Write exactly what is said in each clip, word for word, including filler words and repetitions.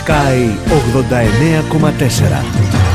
Sky ογδόντα εννέα κόμμα τέσσερα.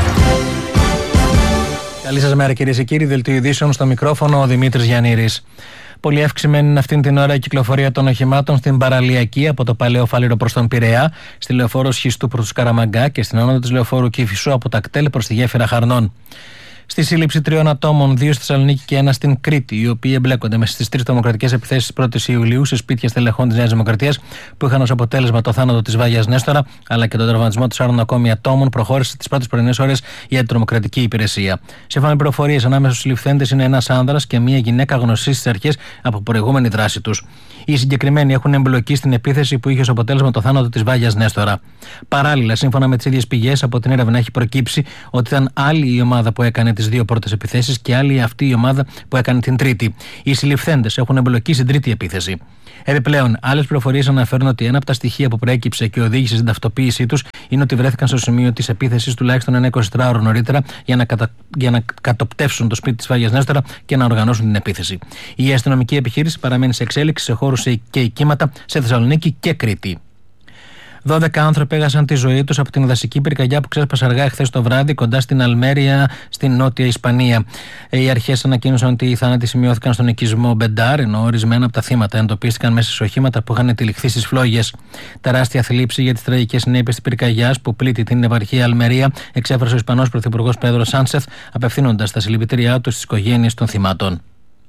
Καλή σας μέρα, κυρίες και κύριοι. Δελτίο ειδήσεων, στο μικρόφωνο ο Δημήτρης Γιαννήρης. Πολύ εύξημη είναι αυτήν την ώρα η κυκλοφορία των οχημάτων στην παραλιακή από το Παλαιό Φάληρο προς τον Πειραιά, στη λεωφόρο Σχιστού προς τους Καραμαγκά και στην άνοδο της λεωφόρου Κηφισού από τα κτέλ προς τη γέφυρα Χαρνών. Στη σύλληψη τριών ατόμων, δύο στη Θεσσαλονίκη και ένα στην Κρήτη, οι οποίοι εμπλέκονται μέσα στις τρεις τρομοκρατικές επιθέσεις της πρώτης Ιουλίου σε σπίτια στελεχών της Νέας Δημοκρατίας, που είχαν ως αποτέλεσμα το θάνατο της Βάγιας Νέστορα αλλά και τον τραυματισμό τεσσάρων ακόμη ατόμων, προχώρησε τις πρώτες πρωινές ώρες η αντιτρομοκρατική υπηρεσία. Σύμφωνα με πληροφορίες, ανάμεσα στους συλληφθέντες είναι ένας άνδρας και μία γυναίκα γνωστή στις αρχές από προηγούμενη δράση τους. Οι συγκεκριμένοι έχουν εμπλοκή στην επίθεση που είχε ως αποτέλεσμα το θάνατο της Βάγιας Νέστορα. Παράλληλα, σύμφωνα με τις ίδιες πηγές, από την έρευνα έχει προκύψει ότι ήταν άλλη η ομάδα που έκανε τις δύο πρώτες επιθέσεις και άλλη αυτή η ομάδα που έκανε την τρίτη. Οι συλληφθέντες έχουν εμπλοκή στην τρίτη επίθεση. Επιπλέον, άλλες πληροφορίες αναφέρουν ότι ένα από τα στοιχεία που προέκυψε και οδήγησε στην ταυτοποίησή τους είναι ότι βρέθηκαν στο σημείο της επίθεσης τουλάχιστον ένα εικοσιτετράωρο νωρίτερα για να, κατα... για να κατοπτεύσουν το σπίτι της Βάγιας Νέστορα και να οργανώσουν την επίθεση. Η αστυνομική επιχείρηση παραμένει σε εξέλιξη σε χώρους και οικήματα σε Θεσσαλονίκη και Κρήτη. δώδεκα άνθρωποι έχασαν τη ζωή τους από την δασική πυρκαγιά που ξέσπασε αργά εχθές το βράδυ κοντά στην Αλμέρια, στην νότια Ισπανία. Οι αρχές ανακοίνωσαν ότι οι θάνατοι σημειώθηκαν στον οικισμό Μπεντάρ, ενώ ορισμένα από τα θύματα εντοπίστηκαν μέσα σε οχήματα που είχαν τυλιχθεί στις φλόγες. Τεράστια θλίψη για τις τραγικές συνέπειες της πυρκαγιάς που πλήττει την επαρχία Αλμερία εξέφρασε ο Ισπανός Πρωθυπουργός Πέδρο Σάνσεθ, απευθύνοντας τα συλληπιτήριά του στις οικογένειες των θυμάτων.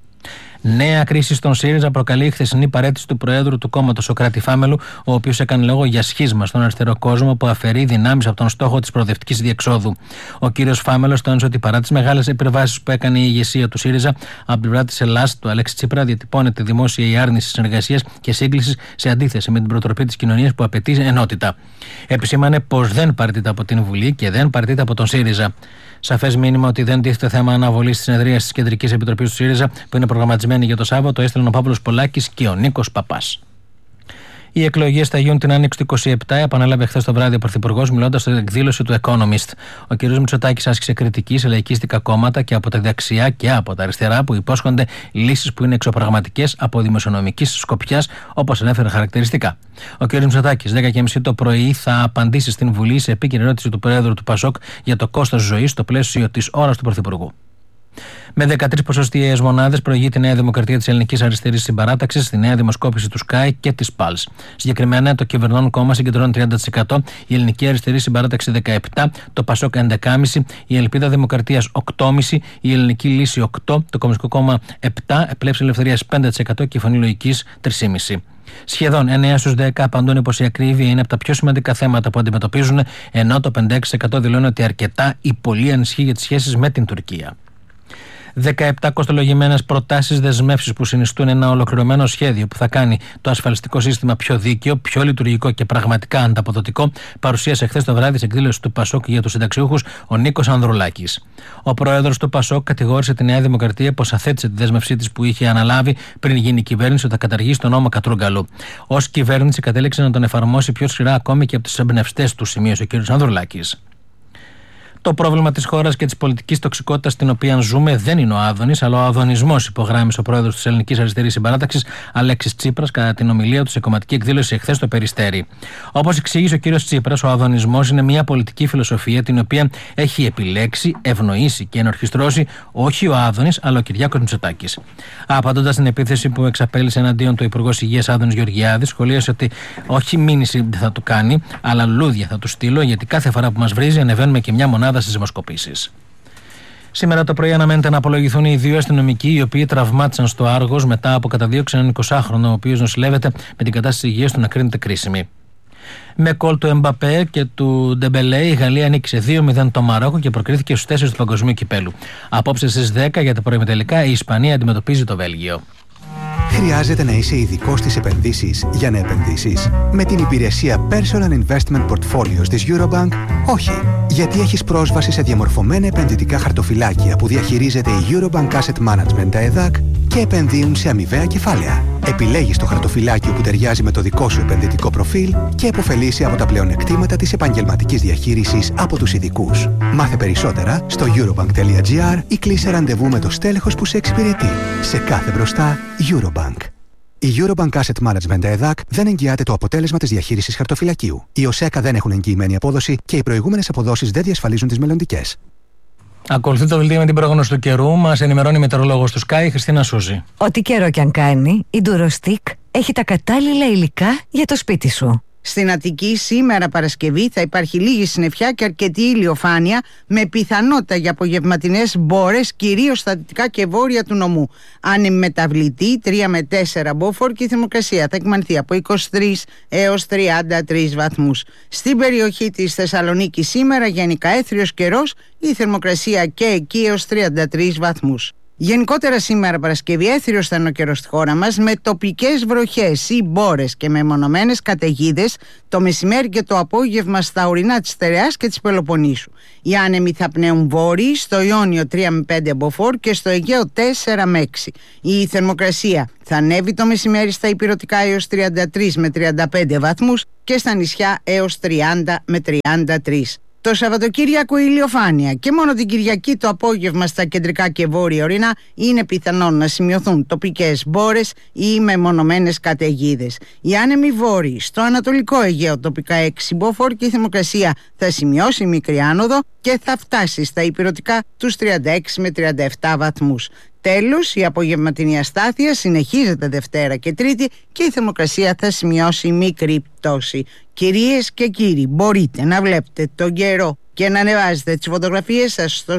Νέα κρίση στον ΣΥΡΙΖΑ προκαλεί η χθεσινή παραίτηση του Προέδρου του κόμματος Σωκράτη Φάμελου, ο οποίος έκανε λόγο για σχίσμα στον αριστερό κόσμο που αφαιρεί δυνάμεις από τον στόχο της προοδευτικής διεξόδου. Ο κύριος Φάμελος τόνισε ότι παρά τις μεγάλες υπερβάσεις που έκανε η ηγεσία του ΣΥΡΙΖΑ, από την πλευρά της Ελλάδας, του Αλέξη Τσίπρα, διατυπώνεται δημόσια η άρνηση συνεργασίας και σύγκλησης σε αντίθεση με την προτροπή της κοινωνίας που απαιτεί ενότητα. Επισήμανε πως δεν παρτείται από την Βουλή και δεν παρτείται από τον ΣΥΡΙΖΑ. Σαφές μήνυμα ότι δεν τίθεται θέμα αναβολής της συνεδρίας της Κεντρικής Επιτροπής του ΣΥΡΙΖΑ που είναι προγραμματισμένη για το Σάββατο, έστειλαν ο Παύλος Πολάκης και ο Νίκος Παπάς. Οι εκλογές θα γίνουν την άνοιξη του είκοσι επτά, επανέλαβε χθες το βράδυ ο Πρωθυπουργός μιλώντας στην εκδήλωση του Economist. Ο κ. Μητσοτάκης άσκησε κριτική σε λαϊκίστικα κόμματα και από τα δεξιά και από τα αριστερά που υπόσχονται λύσεις που είναι εξωπραγματικές από δημοσιονομικής σκοπιάς, όπως ανέφερε χαρακτηριστικά. Ο κ. Μητσοτάκης, δέκα και μισή το πρωί, θα απαντήσει στην Βουλή σε επίκαιρη ερώτηση του Προέδρου του Πασόκ για το κόστος ζωής στο πλαίσιο της ώρας του Πρωθυπουργού. Με δεκατρείς ποσοστιαίες μονάδες προηγεί η Νέα Δημοκρατία της Ελληνικής Αριστερής Συμπαράταξης στη νέα δημοσκόπηση του Sky και της Pulse. Συγκεκριμένα, το κυβερνών κόμμα συγκεντρώνει τριάντα τοις εκατό, η Ελληνική Αριστερή Συμπαράταξη δεκαεπτά τοις εκατό, το Πασόκ έντεκα κόμμα πέντε τοις εκατό, η Ελπίδα Δημοκρατίας οκτώ κόμμα πέντε τοις εκατό, η Ελληνική Λύση οκτώ τοις εκατό, το Κομμουνιστικό Κόμμα επτά τοις εκατό, Πλεύση Ελευθερίας πέντε τοις εκατό και η Φωνή Λογικής τρία κόμμα πέντε τοις εκατό. Σχεδόν εννέα στους δέκα απαντούν πως η ακρίβεια είναι από τα πιο σημαντικά θέματα που αντιμετωπίζουν, ενώ το πενήντα έξι τοις εκατό δηλώνει ότι αρκετά ή πολύ ανησυχεί για τις σχέσεις με την Τουρκία. δεκαεπτά κοστολογημένες προτάσεις δεσμεύσεις που συνιστούν ένα ολοκληρωμένο σχέδιο που θα κάνει το ασφαλιστικό σύστημα πιο δίκαιο, πιο λειτουργικό και πραγματικά ανταποδοτικό, παρουσίασε χθες το βράδυ σε εκδήλωση του Πασόκ για τους συνταξιούχους ο Νίκος Ανδρουλάκης. Ο πρόεδρος του Πασόκ κατηγόρησε τη Νέα Δημοκρατία πως αθέτησε τη δέσμευσή της που είχε αναλάβει πριν γίνει η κυβέρνηση ότι θα καταργήσει τον νόμο Κατρούγκαλου. Ως κυβέρνηση κατέληξε να τον εφαρμόσει πιο σκληρά ακόμη και από τους εμπνευστές του, σημείωσε ο κ. Ανδρουλάκης. Το πρόβλημα της χώρας και της πολιτικής τοξικότητας στην οποία ζούμε δεν είναι ο Άδωνης, αλλά ο αδωνισμός, υπογράμμισε ο πρόεδρος της Ελληνικής Αριστερής Συμπαράταξης, Αλέξης Τσίπρας, κατά την ομιλία του σε κομματική εκδήλωση εχθές στο Περιστέρι. Όπως εξήγησε ο κύριος Τσίπρας, ο αδωνισμός είναι μια πολιτική φιλοσοφία την οποία έχει επιλέξει, ευνοήσει και ενορχιστρώσει όχι ο Άδωνης, αλλά ο Κυριάκος Μητσοτάκης. Απαντώντας στην επίθεση που εξαπέλυσε εναντίον του Υπουργός Υγείας Άδωνης Γεωργιάδης, σχολίασε ότι όχι μήνυση δεν θα του κάνει, αλλά λουλούδια θα του στείλω, γιατί κάθε φορά που μας βρίζει ανεβαίνουμε και μια μονάδα στις δημοσκοπήσεις. Σήμερα το πρωί αναμένεται να απολογηθούν οι δύο αστυνομικοί οι οποίοι τραυμάτισαν στο Άργος μετά από καταδίωξη έναν εικοσάχρονο, ο οποίος νοσηλεύεται με την κατάσταση υγείας του να κρίνεται κρίσιμη. Με γκολ του Εμπαπέ και του Ντεμπελέ, η Γαλλία νίκησε δύο μηδέν το Μαρόκο και προκρίθηκε στους τέσσερις του Παγκοσμίου Κυπέλου. Απόψε στις δέκα για τα προημιτελικά η Ισπανία αντιμετωπίζει το Βέλγιο. Χρειάζεται να είσαι ειδικός στις επενδύσεις για να επενδύσεις? Με την υπηρεσία Personal Investment Portfolios της Eurobank, όχι. Γιατί έχεις πρόσβαση σε διαμορφωμένα επενδυτικά χαρτοφυλάκια που διαχειρίζεται η Eurobank Asset Management, τα ΕΔΑΚ, και επενδύουν σε αμοιβαία κεφάλαια. Επιλέγεις το χαρτοφυλάκιο που ταιριάζει με το δικό σου επενδυτικό προφίλ και επωφελείσαι από τα πλεονεκτήματα της επαγγελματικής διαχείρισης από τους ειδικούς. Μάθε περισσότερα στο eurobank τελεία gr ή κλείσε ραντεβού με το στέλεχος που σε εξυπηρετεί. Σε κάθε μπροστά, Eurobank. Η Eurobank Asset Management ΕΔΑΚ δεν εγγυάται το αποτέλεσμα της διαχείρισης χαρτοφυλακίου. Οι ΟΣΕΚΑ δεν έχουν εγγυημένη απόδοση και οι προηγούμενες αποδόσεις δεν διασφαλίζουν τις μελλοντικές. Ακολουθεί το δελτίο με την πρόγνωση του καιρού. Μας ενημερώνει η μετεωρολόγος του Sky, Χριστίνα Σούζη. Ό,τι καιρό κι αν κάνει, η Durostick έχει τα κατάλληλα υλικά για το σπίτι σου. Στην Αττική σήμερα Παρασκευή θα υπάρχει λίγη συννεφιά και αρκετή ηλιοφάνεια με πιθανότητα για απογευματινές μπόρες κυρίως στα δυτικά και βόρεια του νομού. Ανεμεταβλητή τρία με τέσσερα μποφόρ και η θερμοκρασία θα εκμανθεί από είκοσι τρεις έως τριάντα τρεις βαθμούς. Στην περιοχή της Θεσσαλονίκης σήμερα γενικά έθριος καιρός, η θερμοκρασία και εκεί έως τριάντα τρεις βαθμούς. Γενικότερα σήμερα Παρασκευή έθριος θα είναι ο καιρός στη χώρα μας με τοπικές βροχές ή μπόρες και με μονομένες καταιγίδες το μεσημέρι και το απόγευμα στα ορεινά της Στερεάς και της Πελοποννήσου. Οι άνεμοι θα πνέουν βόρειοι, στο Ιόνιο τρία με πέντε μποφόρ και στο Αιγαίο τέσσερα με έξι. Η θερμοκρασία θα ανέβει το μεσημέρι στα ηπειρωτικά έως τριάντα τρεις με τριάντα πέντε βαθμούς και στα νησιά έως τριάντα με τριάντα τρεις. Το Σαββατοκύριακο ηλιοφάνεια και μόνο την Κυριακή το απόγευμα στα κεντρικά και βόρεια ορεινά είναι πιθανόν να σημειωθούν τοπικές μπόρες ή μεμονωμένες καταιγίδες. Οι άνεμοι βόρειοι στο Ανατολικό Αιγαίο τοπικά έξι μποφόρ και η θερμοκρασία θα σημειώσει μικρή άνοδο και θα φτάσει στα ηπειρωτικά τους τριάντα έξι με τριάντα επτά βαθμούς. Τέλος, η απογευματινή αστάθεια συνεχίζεται Δευτέρα και Τρίτη και η θερμοκρασία θα σημειώσει μικρή πτώση. Κυρίες και κύριοι, μπορείτε να βλέπετε τον καιρό και να ανεβάζετε τις φωτογραφίες σας στο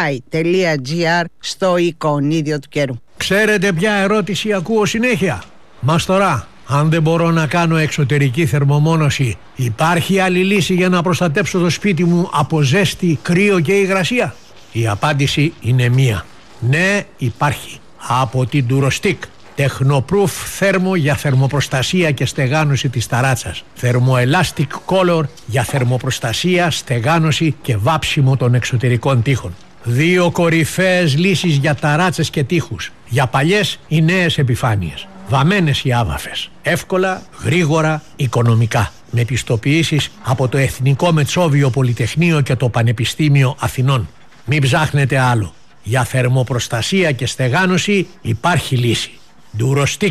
sky.gr στο εικονίδιο του καιρού. Ξέρετε ποια ερώτηση ακούω συνέχεια? Μας τώρα, αν δεν μπορώ να κάνω εξωτερική θερμομόνωση, υπάρχει άλλη λύση για να προστατέψω το σπίτι μου από ζέστη, κρύο και υγρασία? Η απάντηση είναι μία. Ναι, υπάρχει. Από την Durostick. Technoproof θέρμο για θερμοπροστασία και στεγάνωση της ταράτσας. Thermoelastic Color για θερμοπροστασία, στεγάνωση και βάψιμο των εξωτερικών τοίχων. Δύο κορυφαίες λύσεις για ταράτσες και τοίχους. Για παλιές ή νέες επιφάνειες. Βαμμένες ή άβαφες. Εύκολα, γρήγορα, οικονομικά. Με πιστοποιήσεις από το Εθνικό Μετσόβιο Πολυτεχνείο και το Πανεπιστήμιο Αθηνών. Μην ψάχνετε άλλο. Για θερμοπροστασία και στεγάνωση υπάρχει λύση. Durostick.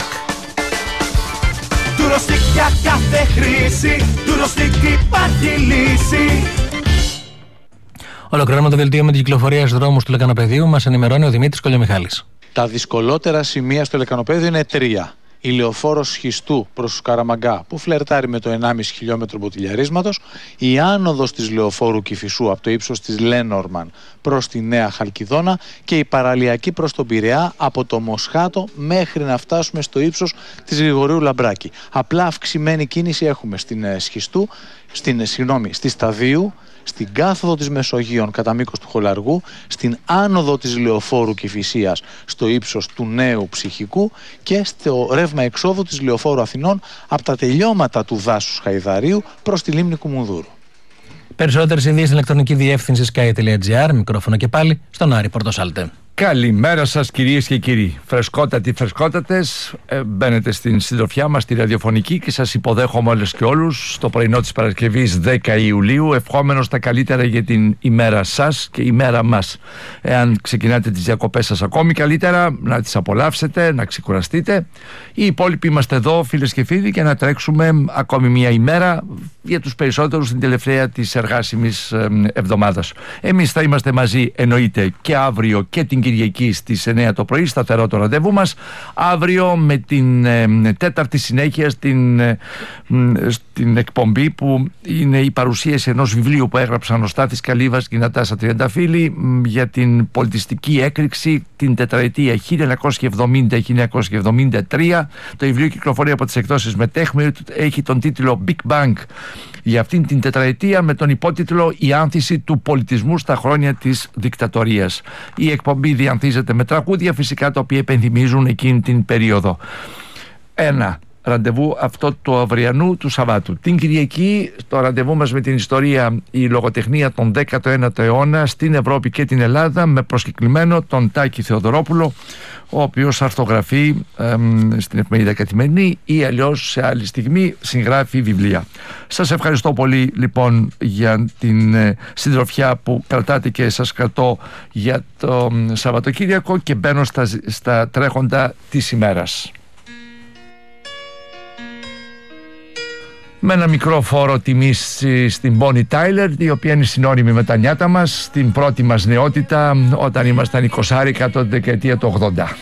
Durostick για κάθε χρήση. Durostick υπάρχει λύση. Ολοκληρώνουμε το δελτίο με την κυκλοφορία στους δρόμους του Λεκανοπεδίου. Μας ενημερώνει ο Δημήτρης Κολιομιχάλης. Τα δυσκολότερα σημεία στο Λεκανοπέδιο είναι τρία. Η λεωφόρος Σχιστού προς Καραμαγκά που φλερτάρει με το ενάμιση χιλιόμετρο μποτιλιαρίσματος, η άνοδος της λεωφόρου Κηφισού από το ύψος της Λένορμαν προς τη Νέα Χαλκιδόνα και η παραλιακή προς τον Πειραιά από το Μοσχάτο μέχρι να φτάσουμε στο ύψος της Γρηγορίου Λαμπράκη. Απλά αυξημένη κίνηση έχουμε στην Σχιστού, στην, συγγνώμη, στη Σταδίου, στην κάθοδο της Μεσογείων κατά μήκος του Χολαργού, στην άνοδο της λεωφόρου Κηφισίας στο ύψος του Νέου Ψυχικού και στο ρεύμα εξόδου της λεωφόρου Αθηνών από τα τελειώματα του δάσους Χαϊδαρίου προς τη λίμνη Κουμουνδούρου. Περισσότερες ειδήσεις στην ηλεκτρονική διεύθυνση sky.gr, μικρόφωνο και πάλι στον Άρη Πορτοσάλτε. Καλημέρα σας κυρίες και κύριοι. Φρεσκότατοι, φρεσκότατες, ε, μπαίνετε στην συντροφιά μας, τη ραδιοφωνική, και σας υποδέχομαι όλες και όλους στο πρωινό της Παρασκευής δέκα Ιουλίου, ευχόμενος τα καλύτερα για την ημέρα σας και ημέρα μας. Εάν ξεκινάτε τις διακοπές σας ακόμη καλύτερα, να τις απολαύσετε, να ξεκουραστείτε. Οι υπόλοιποι είμαστε εδώ, φίλες και φίλοι, και να τρέξουμε ακόμη μια ημέρα για τους περισσότερους την τελευταία της εργάσιμης εβδομάδας. Εμείς θα είμαστε μαζί, εννοείται, και αύριο και την Κυριακή στις εννιά το πρωί, σταθερό το ραντεβού μας. Αύριο με την ε, τέταρτη συνέχεια στην, ε, στην εκπομπή που είναι η παρουσίαση ενός βιβλίου που έγραψαν ο Στάθης Καλύβας και η Νατάσα Τριανταφύλλη για την πολιτιστική έκρηξη την τετραετία χίλια εννιακόσια εβδομήντα με χίλια εννιακόσια εβδομήντα τρία. Το βιβλίο κυκλοφορεί από τις εκδόσεις Μετέχμη, έχει τον τίτλο Big Bang για αυτήν την τετραετία, με τον υπότιτλο «Η άνθηση του πολιτισμού στα χρόνια της δικτατορίας». Η εκπομπή διανθίζεται με τραγούδια φυσικά τα οποία επενθυμίζουν εκείνη την περίοδο. Ένα ραντεβού αυτό του αυριανού του Σαββάτου. Την Κυριακή το ραντεβού μας με την ιστορία, η λογοτεχνία τον δέκατο ένατο αιώνα στην Ευρώπη και την Ελλάδα, με προσκεκλημένο τον Τάκη Θεοδωρόπουλο, ο οποίος αρθογραφεί εμ, στην εφημερίδα Καθημερινή ή αλλιώς σε άλλη στιγμή συγγράφει βιβλία. Σας ευχαριστώ πολύ λοιπόν για την ε, συντροφιά που κρατάτε και σας κρατώ για το ε, Σαββατοκύριακο, και μπαίνω στα, στα τρέχοντα της ημέρας. με ένα μικρό φόρο τιμής στην Bonnie Tyler, η οποία είναι συνώνυμη με τα νιάτα μας, στην πρώτη μας νεότητα όταν ήμασταν εικοσάρικα το δεκαετία του ογδόντα.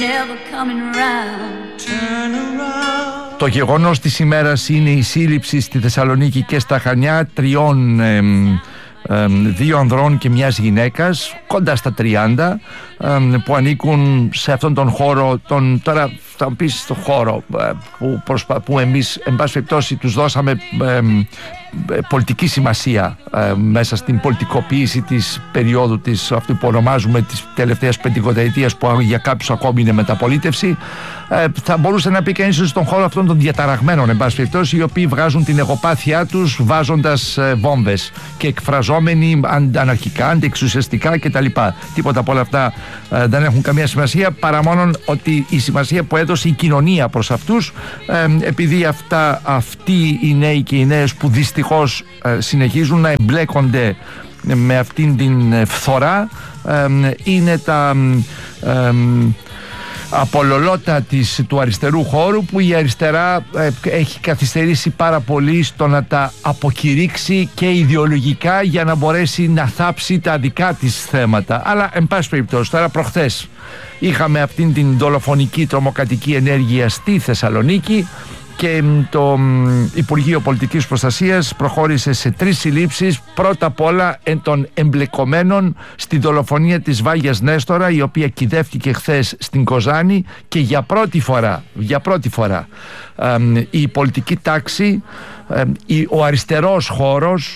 Το γεγονός της ημέρας είναι η σύλληψη στη Θεσσαλονίκη και στα Χανιά τριών εμ, εμ, δύο ανδρών και μιας γυναίκας κοντά στα τριάντα εμ, που ανήκουν σε αυτόν τον χώρο, τον, τώρα θα μου πεις στο χώρο που, προσπα, που εμείς εν πάση περιπτώσει τους δώσαμε εμ, πολιτική σημασία ε, μέσα στην πολιτικοποίηση της περίοδου της, αυτού που ονομάζουμε της τελευταίας πεντηκονταετίας, που για κάποιους ακόμη είναι μεταπολίτευση. Ε, θα μπορούσε να πει κανείς στον χώρο αυτών των διαταραγμένων, εν πάση περιπτώσει, οι οποίοι βγάζουν την εγωπάθειά τους βάζοντας ε, βόμβες και εκφραζόμενοι αναρχικά, αντιεξουσιαστικά κτλ. Τίποτα από όλα αυτά ε, δεν έχουν καμία σημασία, παρά μόνο ότι η σημασία που έδωσε η κοινωνία προς αυτούς, ε, επειδή αυτά, αυτοί οι νέοι και οι νέες που δυστυχώς ε, συνεχίζουν να εμπλέκονται με αυτήν την φθορά, ε, είναι τα ε, απολολότα της, του αριστερού χώρου, που η αριστερά ε, έχει καθυστερήσει πάρα πολύ στο να τα αποκηρύξει και ιδεολογικά για να μπορέσει να θάψει τα δικά της θέματα. Αλλά εν πάση περιπτώσει, τώρα προχθές είχαμε αυτήν την δολοφονική τρομοκρατική ενέργεια στη Θεσσαλονίκη και το Υπουργείο Πολιτικής Προστασίας προχώρησε σε τρεις συλλήψεις, πρώτα απ' όλα εν των εμπλεκομένων στη δολοφονία της Βάγιας Νέστορα, η οποία κυδεύτηκε χθες στην Κοζάνη, και για πρώτη φορά, για πρώτη φορά η πολιτική τάξη, ο αριστερός χώρος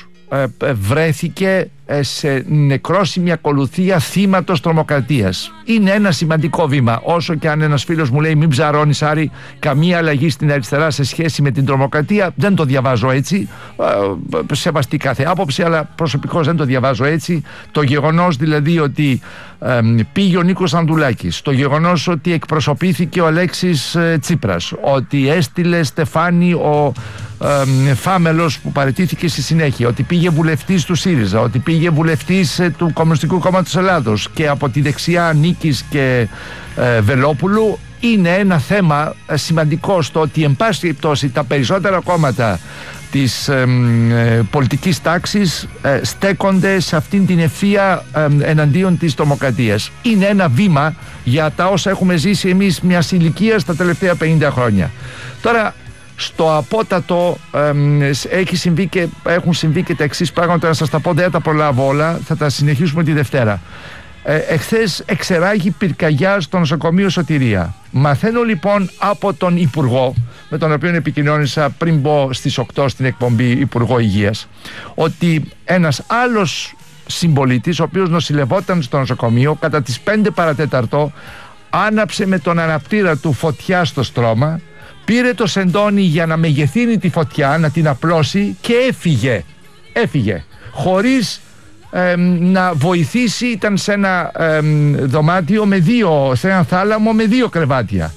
βρέθηκε σε νεκρόσιμη ακολουθία θύματος τρομοκρατίας. Είναι ένα σημαντικό βήμα, όσο και αν ένας φίλος μου λέει μην ψαρώνεις Άρη, καμία αλλαγή στην αριστερά σε σχέση με την τρομοκρατία, δεν το διαβάζω έτσι, σεβαστή κάθε άποψη, αλλά προσωπικώς δεν το διαβάζω έτσι. Το γεγονός δηλαδή ότι ε, πήγε ο Νίκος Ανδουλάκης, το γεγονός ότι εκπροσωπήθηκε ο Αλέξης ε, Τσίπρας, ότι έστειλε Στεφάνη ο ε, Φάμελος που παραιτήθηκε στη συνέχεια, ότι πήγε βουλευτής του ΣΥΡΙΖΑ, ότι πήγε βουλευτής ε, του Κομμουνιστικού Κόμματος Ελλάδος και από τη δεξιά Νίκης και ε, Βελόπουλου, είναι ένα θέμα ε, σημαντικό στο ότι εν πάση περιπτώσει τα περισσότερα κόμματα της ε, ε, πολιτικής τάξης ε, στέκονται σε αυτήν την ευθεία ε, εναντίον της τρομοκρατίας. Είναι ένα βήμα για τα όσα έχουμε ζήσει εμείς μιας ηλικίας τα τελευταία πενήντα χρόνια. Τώρα, στο απότατο ε, έχει συμβεί και, έχουν συμβεί και τα εξής πράγματα, να σας τα πω, δεν τα προλάβω όλα, θα τα συνεχίσουμε τη Δευτέρα. Ε, εχθές εξεράγει πυρκαγιά στο νοσοκομείο Σωτηρία. Μαθαίνω λοιπόν από τον Υπουργό, με τον οποίο επικοινώνησα πριν μπω στις οκτώ στην εκπομπή Υπουργό Υγείας, ότι ένας άλλος συμπολίτης, ο οποίος νοσηλευόταν στο νοσοκομείο, κατά τις πέντε παρατέταρτο άναψε με τον αναπτήρα του φωτιά στο στρώμα, πήρε το σεντόνι για να μεγεθύνει τη φωτιά, να την απλώσει, και έφυγε. Έφυγε. Χωρίς ε, να βοηθήσει, ήταν σε ένα ε, δωμάτιο με δύο, σε ένα θάλαμο με δύο κρεβάτια.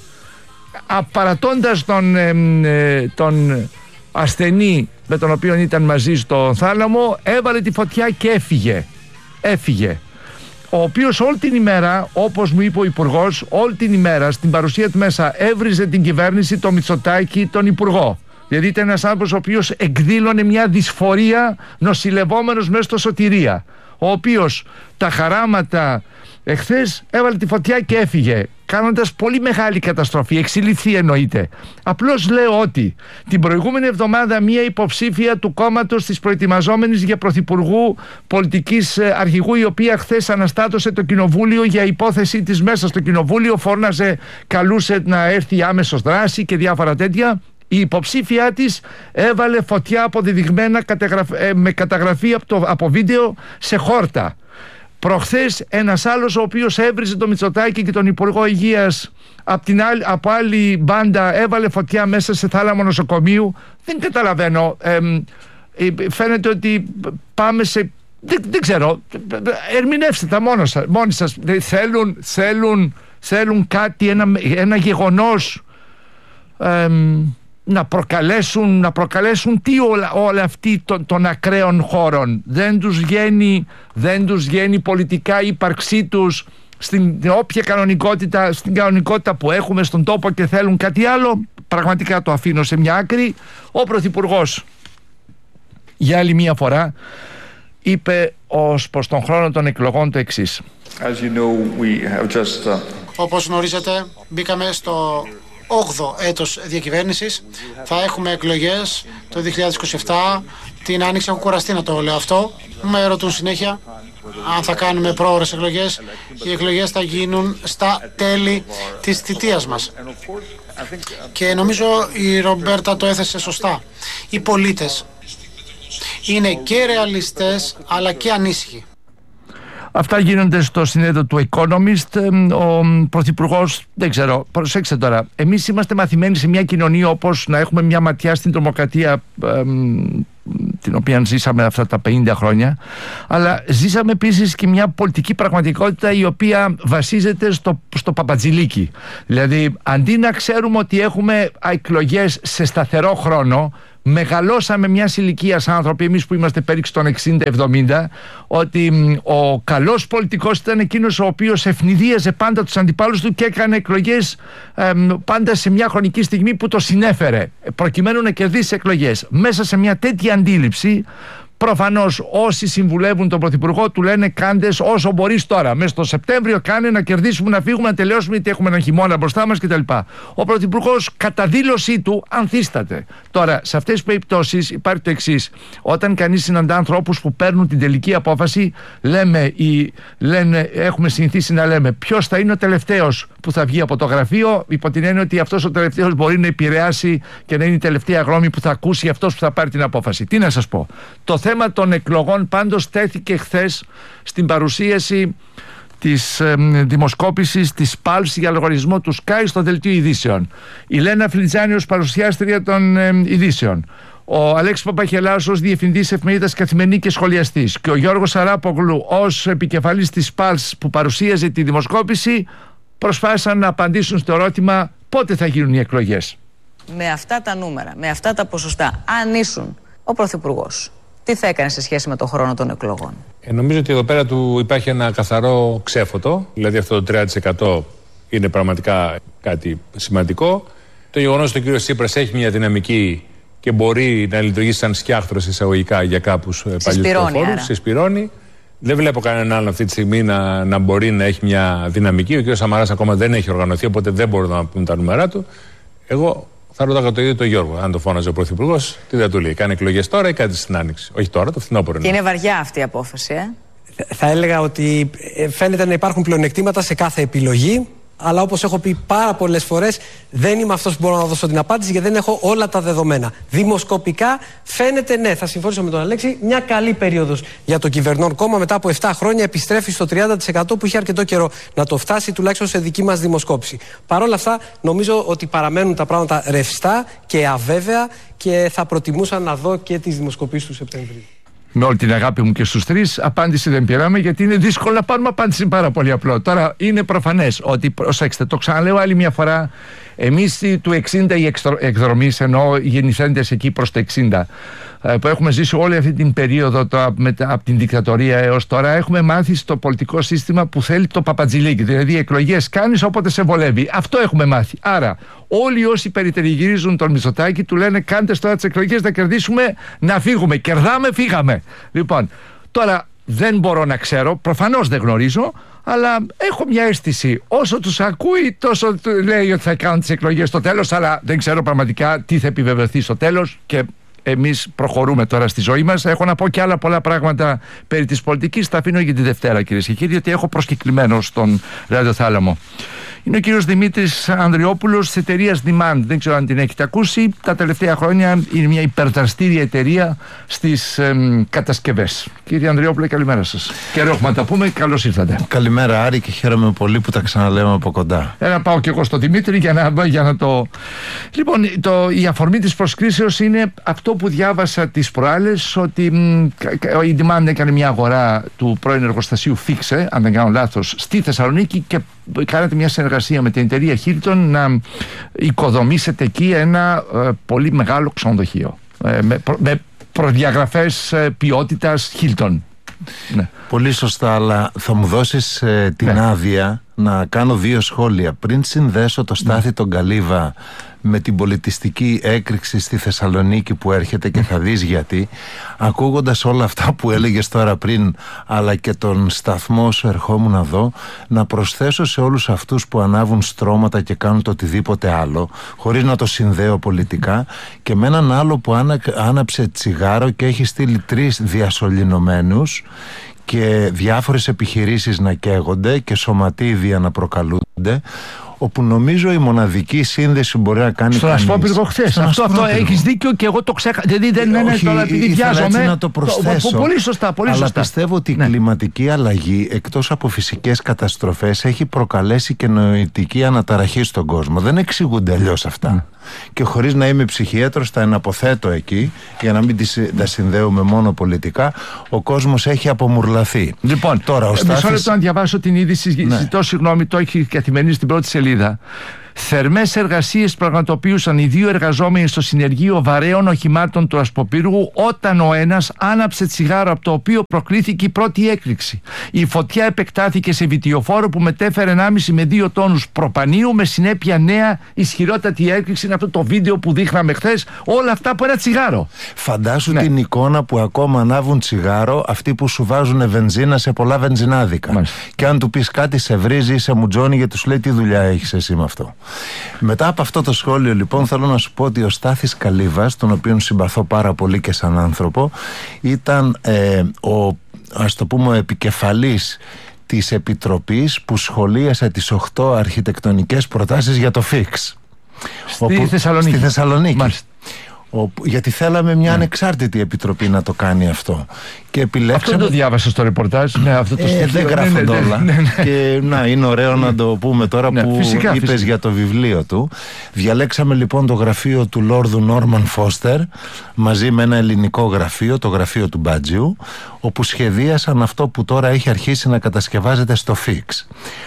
Απαρατώντας τον, ε, τον ασθενή με τον οποίο ήταν μαζί στο θάλαμο, έβαλε τη φωτιά και έφυγε. Έφυγε. Ο οποίος όλη την ημέρα, όπως μου είπε ο Υπουργός, όλη την ημέρα στην παρουσία του μέσα έβριζε την κυβέρνηση, το Μητσοτάκη, τον Υπουργό. Δηλαδή ήταν ένας άνθρωπος ο οποίος εκδήλωνε μια δυσφορία νοσηλευόμενος μέσα στο Σωτηρία, ο οποίος τα χαράματα εχθές έβαλε τη φωτιά και έφυγε, κάνοντας πολύ μεγάλη καταστροφή, εξηλυφθεί εννοείται. Απλώς λέω ότι την προηγούμενη εβδομάδα μία υποψήφια του κόμματος της προετοιμαζόμενης για πρωθυπουργού πολιτικής αρχηγού, η οποία χθες αναστάτωσε το κοινοβούλιο για υπόθεση της μέσα στο κοινοβούλιο, φώναζε, καλούσε να έρθει άμεσος δράση και διάφορα τέτοια. Η υποψήφιά της έβαλε φωτιά αποδεδειγμένα με καταγραφή από, το, από βίντεο σε χόρτα. Προχθές ένας άλλος, ο οποίος έβριζε τον Μητσοτάκη και τον Υπουργό Υγείας από, την άλλη, από άλλη μπάντα, έβαλε φωτιά μέσα σε θάλαμο νοσοκομείου. Δεν καταλαβαίνω. Ε, ε, φαίνεται ότι πάμε σε... Δεν, δεν ξέρω. Ερμηνεύστε τα μόνο σας, μόνοι σας. Θέλουν, θέλουν, θέλουν κάτι, ένα, ένα γεγονός... Ε, να προκαλέσουν, να προκαλέσουν τι όλα, όλα αυτοί των, των ακραίων χώρων. Δεν τους βγαίνει, δεν τους βγαίνει πολιτικά η ύπαρξή τους στην όποια κανονικότητα, στην κανονικότητα που έχουμε στον τόπο και θέλουν κάτι άλλο, πραγματικά το αφήνω σε μια άκρη. Ο Πρωθυπουργός για άλλη μια φορά είπε ως προς τον χρόνο των εκλογών το εξής. As you know, we have just, uh... Όπως γνωρίζετε, μπήκαμε στο όγδοο έτος διακυβέρνησης. Θα έχουμε εκλογές το δύο χιλιάδες είκοσι επτά. Την Άνοιξη έχω κουραστεί να το λέω αυτό. Με ρωτούν συνέχεια αν θα κάνουμε πρόωρες εκλογές. Οι εκλογές θα γίνουν στα τέλη της θητείας μας. Και νομίζω η Ρομπέρτα το έθεσε σωστά. Οι πολίτες είναι και ρεαλιστές αλλά και ανήσυχοι. Αυτά γίνονται στο συνέδριο του Economist. Ο Πρωθυπουργός, δεν ξέρω, προσέξτε τώρα. Εμείς είμαστε μαθημένοι σε μια κοινωνία όπως να έχουμε μια ματιά στην τρομοκρατία, την οποία ζήσαμε αυτά τα πενήντα χρόνια, αλλά ζήσαμε επίσης και μια πολιτική πραγματικότητα η οποία βασίζεται στο, στο παπατζηλίκι. Δηλαδή, αντί να ξέρουμε ότι έχουμε εκλογές σε σταθερό χρόνο, μεγαλώσαμε μια ηλικία άνθρωποι, εμείς που είμαστε περίπου των εξήντα εβδομήντα, ότι ο καλός πολιτικός ήταν εκείνος ο οποίος ευνηδίαζε πάντα τους αντιπάλους του και έκανε εκλογές ε, πάντα σε μια χρονική στιγμή που το συνέφερε, προκειμένου να κερδίσει εκλογές. Μέσα σε μια τέτοια αντίληψη, προφανώς όσοι συμβουλεύουν τον Πρωθυπουργό του λένε κάντε όσο μπορείς τώρα. Μέσα στο Σεπτέμβριο κάνε να κερδίσουμε, να φύγουμε, να τελειώσουμε, γιατί έχουμε ένα χειμώνα μπροστά μας κτλ. Ο Πρωθυπουργός κατά δήλωσή του ανθίσταται. Τώρα, σε αυτές τις περιπτώσεις υπάρχει το εξής. Όταν κανείς συναντά ανθρώπους που παίρνουν την τελική απόφαση, λέμε, ή, λένε, έχουμε συνηθίσει να λέμε ποιος θα είναι ο τελευταίος που θα βγει από το γραφείο, υπό την έννοια ότι αυτός ο τελευταίος μπορεί να επηρεάσει και να είναι η τελευταία γνώμη που θα ακούσει αυτός που θα πάρει την απόφαση. Τι να σας πω. Το Το θέμα των εκλογών πάντως τέθηκε χθες στην παρουσίαση της ε, δημοσκόπησης της Πάλς για λογαριασμό του Sky στο δελτίο ειδήσεων. Η Λένα Φλιτζάνη ως παρουσιάστρια των ε, ειδήσεων. Ο Αλέξης Παπαχελάς ως διευθυντής εφημερίδας Καθημερινή και σχολιαστής. Και ο Γιώργος Αράπογλου ως επικεφαλής της Πάλς που παρουσίαζε τη δημοσκόπηση προσπάθησαν να απαντήσουν στο ερώτημα πότε θα γίνουν οι εκλογές. Με αυτά τα νούμερα, με αυτά τα ποσοστά, αν ήσουν ο Πρωθυπουργός, τι θα έκανε σε σχέση με τον χρόνο των εκλογών? Ε, νομίζω ότι εδώ πέρα του υπάρχει ένα καθαρό ξέφωτο. Δηλαδή αυτό το τρία τοις εκατό είναι πραγματικά κάτι σημαντικό. Το γεγονός ότι ο κύριος Τσίπρας έχει μια δυναμική και μπορεί να λειτουργήσει σαν σκιάχτρος εισαγωγικά για κάποιους παλιούς προφόρους. Συσπηρώνει. Δεν βλέπω κανέναν άλλον αυτή τη στιγμή να, να μπορεί να έχει μια δυναμική. Ο κύριος Σαμαράς ακόμα δεν έχει οργανωθεί, οπότε δεν μπορούν να πούμε τα νούμερά του. Εγώ θα ρωτάγα το ίδιο τον Γιώργο, αν το φώναζε ο Πρωθυπουργός, τι θα του λέει. Κάνει εκλογές τώρα ή κάτι στην Άνοιξη? Όχι τώρα, το φθινόπωρο. Και είναι βαριά αυτή η απόφαση, ε. Θα έλεγα ότι φαίνεται να υπάρχουν πλεονεκτήματα σε κάθε επιλογή. Αλλά όπως έχω πει πάρα πολλές φορές, δεν είμαι αυτός που μπορώ να δώσω την απάντηση γιατί δεν έχω όλα τα δεδομένα. Δημοσκοπικά φαίνεται, ναι, θα συμφωνήσω με τον Αλέξη, μια καλή περίοδος για το κυβερνών κόμμα. Μετά από επτά χρόνια επιστρέφει στο τριάντα τοις εκατό που είχε αρκετό καιρό να το φτάσει, τουλάχιστον σε δική μας δημοσκόπηση. Παρ' όλα αυτά, νομίζω ότι παραμένουν τα πράγματα ρευστά και αβέβαια και θα προτιμούσα να δω και τις δημοσκοπήσεις του Σεπτεμβρίου. Με όλη την αγάπη μου και στους τρεις, απάντηση δεν πήραμε γιατί είναι δύσκολο να πάρουμε απάντηση, πάρα πολύ απλό. Τώρα είναι προφανές ότι, προσέξτε, το ξαναλέω άλλη μια φορά, εμείς του εξήντα οι εκδρομείς, εννοώ οι γεννηθέντες εκεί προς το εξήντα, που έχουμε ζήσει όλη αυτή την περίοδο το, με, από την δικτατορία έως τώρα, έχουμε μάθει στο πολιτικό σύστημα που θέλει το παπατζηλίκι. Δηλαδή εκλογές κάνεις όποτε σε βολεύει. Αυτό έχουμε μάθει. Άρα όλοι όσοι περιτεριγυρίζουν τον Μητσοτάκη του λένε κάντε τώρα τις εκλογές να κερδίσουμε, να φύγουμε. Κερδάμε, φύγαμε. Λοιπόν, τώρα δεν μπορώ να ξέρω, προφανώς δεν γνωρίζω, αλλά έχω μια αίσθηση. Όσο τους ακούει, τόσο λέει ότι θα κάνουν τις εκλογές στο τέλος, αλλά δεν ξέρω πραγματικά τι θα επιβεβαιωθεί στο τέλος και εμείς προχωρούμε τώρα στη ζωή μας. Έχω να πω και άλλα πολλά πράγματα περί της πολιτικής. Τα αφήνω για τη Δευτέρα, κυρίες και κύριοι, διότι έχω προσκεκλημένο στον ραδιοθάλαμο. Είναι ο κύριος Δημήτρης Ανδριόπουλος της εταιρείας Demand. Δεν ξέρω αν την έχετε ακούσει. Τα τελευταία χρόνια είναι μια υπερδραστήρια εταιρεία στις εμ, κατασκευές. Κύριε Ανδριόπουλε, καλημέρα σας. Και ρέχουμε να τα πούμε. Καλώς ήρθατε. Καλημέρα, Άρη, και χαίρομαι πολύ που τα ξαναλέμε από κοντά. Ένα πάω και εγώ στο Δημήτρη για να, για να το. Λοιπόν, το, η αφορμή της προσκλήσεως είναι αυτό που διάβασα τις προάλλες, ότι μ, η Demand έκανε μια αγορά του πρώην εργοστασίου Φίξε, αν δεν κάνω λάθος, στη Θεσσαλονίκη και κάνατε μια συνεργασία με την εταιρεία Hilton να οικοδομήσετε εκεί ένα ε, πολύ μεγάλο ξενοδοχείο ε, με, προ, με προδιαγραφές ε, ποιότητας Hilton. Ναι. Πολύ σωστά, αλλά θα μου δώσεις ε, την ναι. άδεια να κάνω δύο σχόλια. Πριν συνδέσω το Στάθη ναι. τον Καλύβα με την πολιτιστική έκρηξη στη Θεσσαλονίκη που έρχεται και θα δεις γιατί, ακούγοντας όλα αυτά που έλεγες τώρα πριν, αλλά και τον σταθμό όσο ερχόμουν εδώ, να προσθέσω σε όλους αυτούς που ανάβουν στρώματα και κάνουν το οτιδήποτε άλλο, χωρίς να το συνδέω πολιτικά, και με έναν άλλο που άνα, άναψε τσιγάρο και έχει στείλει τρεις διασωληνωμένους και διάφορες επιχειρήσεις να καίγονται και σωματίδια να προκαλούνται, όπου νομίζω η μοναδική σύνδεση μπορεί να κάνει. Στον Ασπρόπυργο χθες. Αυτό, αυτό έχεις δίκιο και εγώ το ξέχασα. Δηλαδή δεν είναι τώρα επειδή βιάζομαι. Να το προσθέσω. Το, πολύ σωστά, πολύ αλλά σωστά. πιστεύω ότι ναι. η κλιματική αλλαγή, εκτός από φυσικές καταστροφές, έχει προκαλέσει και νοητική αναταραχή στον κόσμο. Δεν εξηγούνται αλλιώς αυτά. Mm. Και χωρίς να είμαι ψυχίατρος, τα εναποθέτω εκεί, για να μην τα συνδέουμε μόνο πολιτικά. Ο κόσμος έχει απομουρλαθεί. Λοιπόν, τώρα ο Στάθης... μισό λεπτό να διαβάσω την είδηση. Ναι. Ζητώ συγγνώμη, το έχει καθημερινή στην πρώτη σελίδα. Θερμές εργασίες πραγματοποιούσαν οι δύο εργαζόμενοι στο συνεργείο βαρέων οχημάτων του Ασποπύργου όταν ο ένας άναψε τσιγάρο από το οποίο προκλήθηκε η πρώτη έκρηξη. Η φωτιά επεκτάθηκε σε βιτιοφόρο που μετέφερε ενάμιση με δύο τόνους προπανίου με συνέπεια νέα ισχυρότατη έκρηξη. Είναι αυτό το βίντεο που δείχναμε χθες. Όλα αυτά από ένα τσιγάρο. Φαντάσου ναι. την εικόνα που ακόμα ανάβουν τσιγάρο αυτοί που σου βάζουν βενζίνα σε πολλά βενζινάδικα. Μάλιστα. Και αν του πεις κάτι σε βρίζει ή σε μουτζώνει γιατί σου λέει τι δουλειά έχεις εσύ με αυτό. Μετά από αυτό το σχόλιο λοιπόν θέλω να σου πω ότι ο Στάθης Καλύβας, τον οποίον συμπαθώ πάρα πολύ και σαν άνθρωπο, ήταν ε, ο, ας το πούμε, ο επικεφαλής της επιτροπής που σχολίασε τις οκτώ αρχιτεκτονικές προτάσεις για το ΦΙΚΣ στη όπου, Θεσσαλονίκη, στη Θεσσαλονίκη. Όπου, γιατί θέλαμε μια ανεξάρτητη επιτροπή να το κάνει αυτό. Και επιλέξαμε... Αυτό το διάβασα στο ρεπορτάζ. Ναι, αυτό το ε, δεν γράφονται ναι, ναι, όλα. Ναι, ναι. Και να, είναι ωραίο ναι. να το πούμε τώρα ναι, που φυσικά, είπες φυσικά. για το βιβλίο του. Διαλέξαμε λοιπόν το γραφείο του Λόρδου Νόρμαν Φώστερ μαζί με ένα ελληνικό γραφείο, το γραφείο του Μπάτζιου, όπου σχεδίασαν αυτό που τώρα έχει αρχίσει να κατασκευάζεται στο ΦΙΚΣ.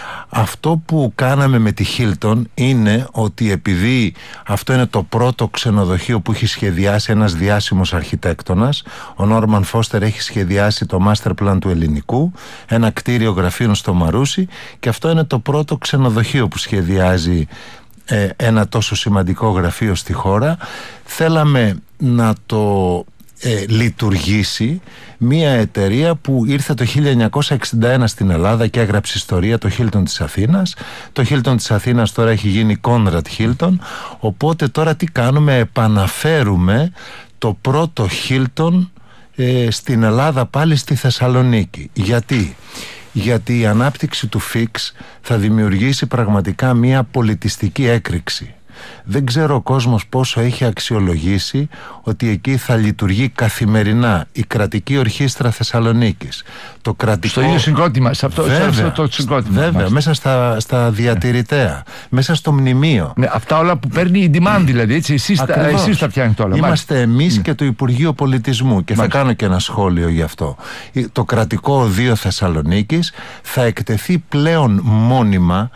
Αυτό που κάναμε με τη Hilton είναι ότι επειδή αυτό είναι το πρώτο ξενοδοχείο που έχει σχεδιάσει ένας διάσημος αρχιτέκτονας, ο Νόρμαν Φώστερ έχει σχεδιάσει το master plan του ελληνικού, ένα κτίριο γραφείων στο Μαρούσι, και αυτό είναι το πρώτο ξενοδοχείο που σχεδιάζει ε, ένα τόσο σημαντικό γραφείο στη χώρα. Θέλαμε να το ε, λειτουργήσει μια εταιρεία που ήρθε το χίλια εννιακόσια εξήντα ένα στην Ελλάδα και έγραψε ιστορία, το Hilton της Αθήνας. Το Hilton της Αθήνας τώρα έχει γίνει Conrad Hilton, οπότε τώρα τι κάνουμε, επαναφέρουμε το πρώτο Hilton ε, στην Ελλάδα πάλι στη Θεσσαλονίκη. Γιατί? Γιατί η ανάπτυξη του ΦΙΚΣ θα δημιουργήσει πραγματικά μια πολιτιστική έκρηξη. Δεν ξέρω ο κόσμος πόσο έχει αξιολογήσει ότι εκεί θα λειτουργεί καθημερινά η κρατική ορχήστρα Θεσσαλονίκης. Το κρατικό... Στο ίδιο συγκρότημα, σε αυτό, βέβαια, σε αυτό το συγκρότημα. Βέβαια, μέσα στα, στα διατηρητέα, ναι. μέσα στο μνημείο. Ναι, αυτά όλα που παίρνει η demand δηλαδή, έτσι, εσείς, τα, εσείς τα πιάνετε όλα. Είμαστε εμείς ναι. και το Υπουργείο Πολιτισμού και Μάλιστα. θα κάνω και ένα σχόλιο γι' αυτό. Το κρατικό οδείο Θεσσαλονίκης θα εκτεθεί πλέον μόνιμα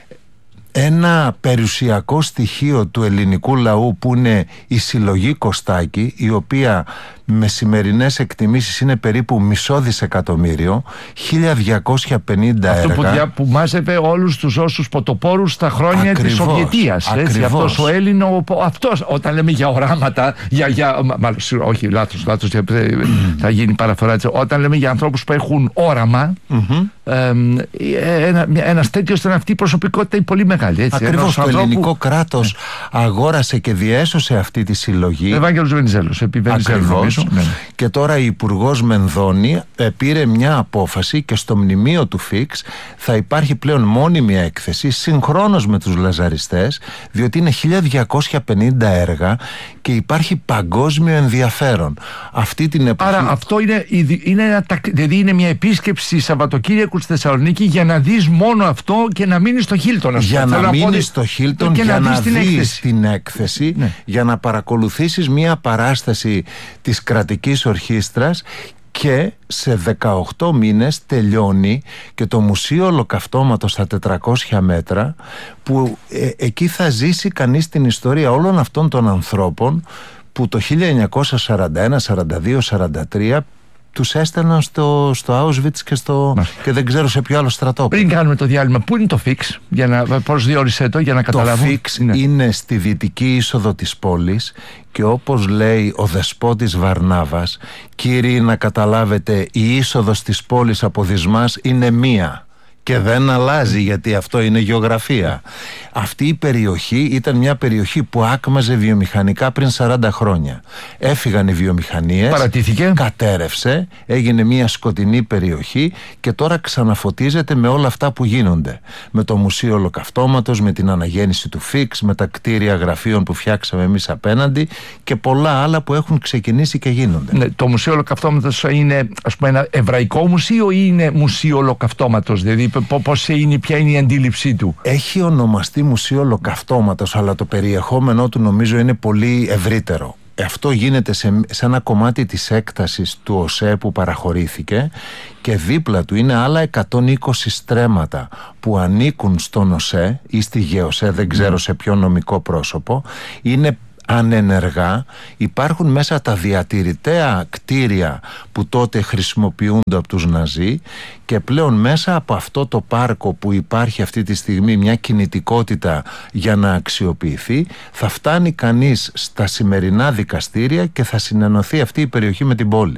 ένα περιουσιακό στοιχείο του ελληνικού λαού που είναι η συλλογή Κωστάκη, η οποία με σημερινές εκτιμήσεις είναι περίπου μισό δισεκατομμύριο, χίλια διακόσια πενήντα αυτό έργα. Αυτό που, που μάζευε όλους τους όσους ποτοπόρους στα χρόνια ακριβώς, της Σοβιετίας. Έτσι, αυτός ο Έλληνο, αυτός, όταν λέμε για οράματα, για, για, μάλλον, όχι λάθος, λάθος θα γίνει παραφορά, όταν λέμε για ανθρώπους που έχουν όραμα, mm-hmm. ε, ένα, ένας τέτοιος ήταν αυτή η προσωπικότητα η πολύ μεγάλη. Έτσι, ακριβώς, το ανθρώπου... ελληνικό κράτος ναι. αγόρασε και διέσωσε αυτή τη συλλογή. Ευάγγελος Βενιζέλος, επί Βενιζέλου. Ναι. Και τώρα η Υπουργός Μενδώνη ε, πήρε μια απόφαση και στο μνημείο του ΦΙΚΣ θα υπάρχει πλέον μόνιμη έκθεση συγχρόνως με τους λαζαριστές, διότι είναι χίλια διακόσια πενήντα έργα και υπάρχει παγκόσμιο ενδιαφέρον. Αυτή την εποχή... Άρα αυτό είναι, είναι, ένα, δηλαδή είναι μια επίσκεψη Σαββατοκύριακου στη Θεσσαλονίκη για να δεις μόνο αυτό και να μείνεις στο Hilton. Για να, να μείνεις στο Hilton, και για να, να δεις δεις την έκθεση, την έκθεση ναι. για να παρακολουθήσεις μια παράσταση της κρατικής ορχήστρας, και σε δεκαοκτώ μήνες τελειώνει και το Μουσείο Ολοκαυτώματος στα τετρακόσια μέτρα, που ε, εκεί θα ζήσει κανείς την ιστορία όλων αυτών των ανθρώπων που το χίλια εννιακόσια σαράντα ένα, σαράντα δύο, σαράντα τρία τους έστελναν στο, στο Auschwitz και, στο, και δεν ξέρω σε ποιο άλλο στρατόπεδο. Πριν κάνουμε το διάλειμμα, πού είναι το φίξ, για να, πώς διόρισε το για να καταλάβω. Το φίξ είναι. είναι στη δυτική είσοδο της πόλης και όπως λέει ο δεσπότης Βαρνάβας, κύριοι να καταλάβετε, η είσοδος της πόλης από Δυσμάς είναι μία. Και δεν αλλάζει, γιατί αυτό είναι γεωγραφία. Αυτή η περιοχή ήταν μια περιοχή που άκμαζε βιομηχανικά πριν σαράντα χρόνια. Έφυγαν οι βιομηχανίες, παρατήθηκε, κατέρευσε, έγινε μια σκοτεινή περιοχή και τώρα ξαναφωτίζεται με όλα αυτά που γίνονται. Με το Μουσείο Ολοκαυτώματος, με την αναγέννηση του Φίξ, με τα κτίρια γραφείων που φτιάξαμε εμείς απέναντι και πολλά άλλα που έχουν ξεκινήσει και γίνονται. Ναι, το Μουσείο Ολοκαυτώματος είναι, ας πούμε, ένα εβραϊκό μουσείο ή είναι Μουσείο Ολοκαυτώματος, δηλαδή πώς είναι, ποια είναι η αντίληψή του? Έχει ονομαστεί Μουσείο Ολοκαυτώματος, αλλά το περιεχόμενό του νομίζω είναι πολύ ευρύτερο. Αυτό γίνεται σε, σε ένα κομμάτι της έκτασης του ΟΣΕ που παραχωρήθηκε και δίπλα του είναι άλλα εκατόν είκοσι στρέμματα που ανήκουν στον ΟΣΕ ή στη ΓΕΟΣΕ, δεν ξέρω σε ποιο νομικό πρόσωπο, είναι ανενεργά, υπάρχουν μέσα τα διατηρητέα κτίρια που τότε χρησιμοποιούνται από τους Ναζί και πλέον μέσα από αυτό το πάρκο που υπάρχει αυτή τη στιγμή μια κινητικότητα για να αξιοποιηθεί, θα φτάνει κανείς στα σημερινά δικαστήρια και θα συνενωθεί αυτή η περιοχή με την πόλη.